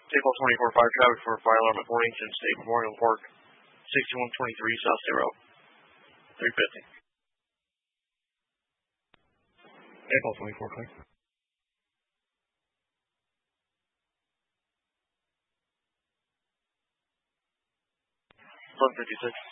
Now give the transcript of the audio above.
April 24 fire traffic for a fire alarm at Mornington State Memorial Park, 6123 South State Road, 350. April 24, clear. 1156.